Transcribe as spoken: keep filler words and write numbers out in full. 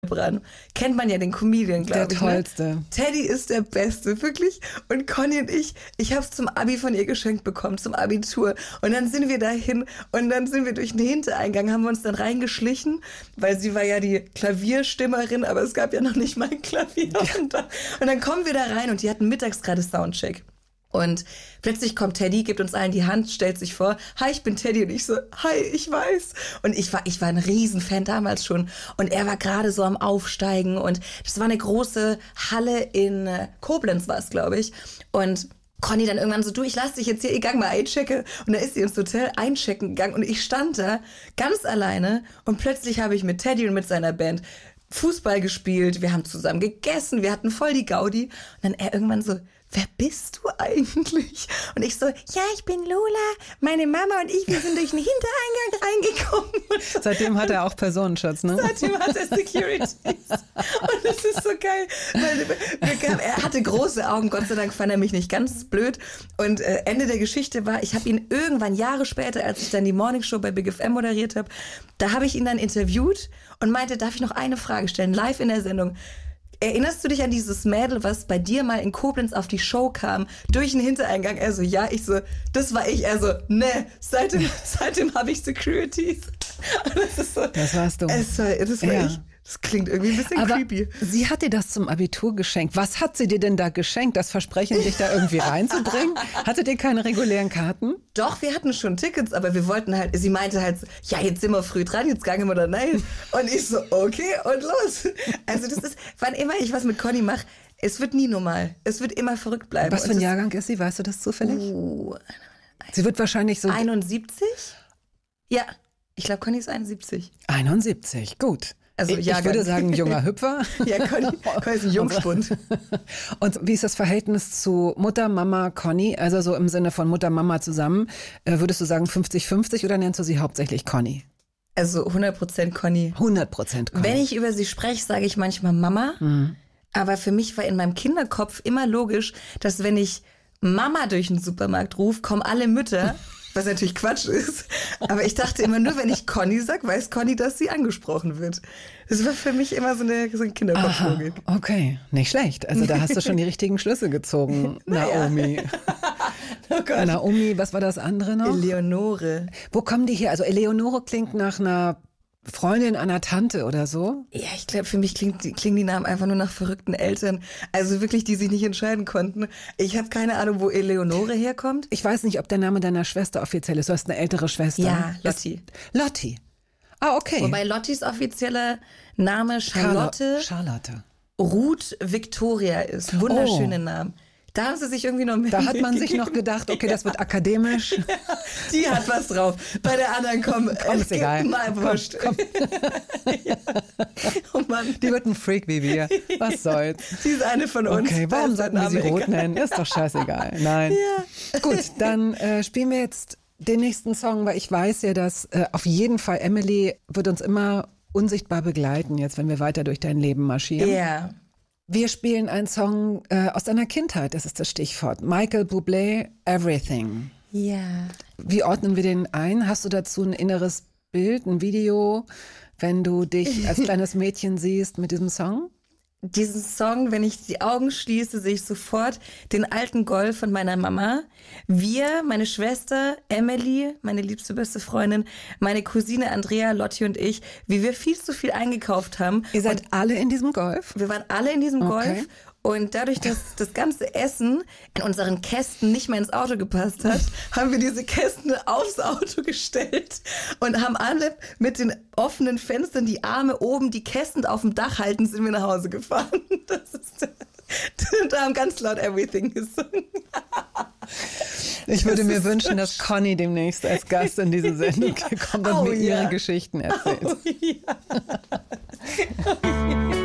Bran. Kennt man ja den Comedian, glaube ich. Der Tollste. Ne? Teddy ist der Beste, wirklich. Und Conny und ich, ich habe es zum Abi von ihr geschenkt bekommen, zum Abitur. Und dann sind wir dahin und dann sind wir durch den Hintereingang, haben wir uns dann reingeschlichen, weil sie war ja die Klavierstimmerin, aber es gab ja noch nicht mal ein Klavier. Ja. Und, dann, und dann kommen wir da rein und die hatten mittags gerade Soundcheck. Und plötzlich kommt Teddy, gibt uns allen die Hand, stellt sich vor, hi, ich bin Teddy. Und ich so, hi, ich weiß. Und ich war, ich war ein Riesenfan damals schon. Und er war gerade so am Aufsteigen. Und das war eine große Halle in Koblenz, war es, glaube ich. Und Conny dann irgendwann so, du, ich lass dich jetzt hier, ich gang mal einchecken. Und da ist sie ins Hotel einchecken gegangen. Und ich stand da ganz alleine. Und plötzlich habe ich mit Teddy und mit seiner Band Fußball gespielt. Wir haben zusammen gegessen. Wir hatten voll die Gaudi. Und dann er irgendwann so, wer bist du eigentlich? Und ich so, ja, ich bin Lola, meine Mama und ich, wir sind durch den Hintereingang reingekommen. Seitdem hat er auch Personenschutz, ne? Seitdem hat er Securities. Und das ist so geil, weil er hatte große Augen, Gott sei Dank fand er mich nicht ganz blöd. Und äh, Ende der Geschichte war, ich habe ihn irgendwann Jahre später, als ich dann die Morning Show bei Big F M moderiert habe, da habe ich ihn dann interviewt und meinte, darf ich noch eine Frage stellen, live in der Sendung. Erinnerst du dich an dieses Mädel, was bei dir mal in Koblenz auf die Show kam, durch den Hintereingang? Er so, ja, ich so, das war ich. Er so, ne, seitdem, seitdem habe ich Securities. Und das ist so, das warst du. Es war, das war ja. ich. Das klingt irgendwie ein bisschen Aber creepy. Sie hat dir das zum Abitur geschenkt. Was hat sie dir denn da geschenkt? Das Versprechen, dich da irgendwie reinzubringen? Hattet ihr keine regulären Karten? Doch, wir hatten schon Tickets, aber wir wollten halt, sie meinte halt, ja, jetzt sind wir früh dran, jetzt gehen wir da rein. Und ich so, okay, und los. Also das ist, wann immer ich was mit Conny mache, es wird nie normal. Es wird immer verrückt bleiben. Was für ein Jahrgang ist sie? Weißt du das zufällig? Uh, sie wird wahrscheinlich so... einundsiebzig? Ja, ich glaube, Conny ist einundsiebzig. einundsiebzig, gut. Also, ich Jahrgang. würde sagen, junger Hüpfer. Ja, Conny, Conny ist ein Jungspund. Und wie ist das Verhältnis zu Mutter, Mama, Conny? Also so im Sinne von Mutter, Mama zusammen. Würdest du sagen fünfzig fünfzig oder nennst du sie hauptsächlich Conny? Also hundert Prozent Conny. hundert Prozent Conny. Wenn ich über sie spreche, sage ich manchmal Mama. Mhm. Aber für mich war in meinem Kinderkopf immer logisch, dass wenn ich Mama durch den Supermarkt rufe, kommen alle Mütter. Was natürlich Quatsch ist. Aber ich dachte immer, nur wenn ich Conny sage, weiß Conny, dass sie angesprochen wird. Das war für mich immer so eine, so eine Kinderkopflogik. Okay, nicht schlecht. Also da hast du schon die richtigen Schlüsse gezogen, Naomi. Oh Gott. Naomi, was war das andere noch? Eleonore. Wo kommen die her? Also Eleonore klingt nach einer Freundin einer Tante oder so? Ja, ich glaube, für mich klingt, klingen die Namen einfach nur nach verrückten Eltern. Also wirklich, die sich nicht entscheiden konnten. Ich habe keine Ahnung, wo Eleonore herkommt. Ich weiß nicht, ob der Name deiner Schwester offiziell ist. Du hast eine ältere Schwester. Ja, Lotti. Ist Lotti. Ah, okay. Wobei Lottis offizieller Name Charlotte, Charlotte. Ruth Victoria ist. Wunderschöne oh. Namen. Da haben sie sich irgendwie noch mehr. Da hat man sich noch gedacht, okay, das wird akademisch. Ja, die hat was drauf. Bei der anderen kommen, komm, ist egal. Mal wurscht. Komm, komm. Ja. Oh Mann. Die wird ein Freak wie wir. Was soll's? Sie ist eine von uns. Okay, warum sollten wir sie rot nennen? Ist doch scheißegal. Nein. Ja. Gut, dann äh, spielen wir jetzt den nächsten Song, weil ich weiß ja, dass äh, auf jeden Fall Emily wird uns immer unsichtbar begleiten, jetzt wenn wir weiter durch dein Leben marschieren. Ja. Yeah. Wir spielen einen Song äh, aus deiner Kindheit, das ist das Stichwort. Michael Bublé, Everything. Ja. Wie ordnen wir den ein? Hast du dazu ein inneres Bild, ein Video, wenn du dich als kleines Mädchen siehst mit diesem Song? Diesen Song, wenn ich die Augen schließe, sehe ich sofort den alten Golf von meiner Mama. Wir, meine Schwester Emily, meine liebste beste Freundin, meine Cousine Andrea, Lotti und ich, wie wir viel zu viel eingekauft haben. Ihr seid und alle in diesem Golf? Wir waren alle in diesem Okay. Golf. Und dadurch, dass das ganze Essen in unseren Kästen nicht mehr ins Auto gepasst hat, haben wir diese Kästen aufs Auto gestellt und haben alle mit den offenen Fenstern die Arme oben, die Kästen auf dem Dach halten, sind wir nach Hause gefahren. Das ist, da haben ganz laut Everything gesungen. Ich würde mir wünschen, dass Conny demnächst als Gast in diese Sendung kommt und oh, mir ja. ihre Geschichten erzählt. Oh, ja.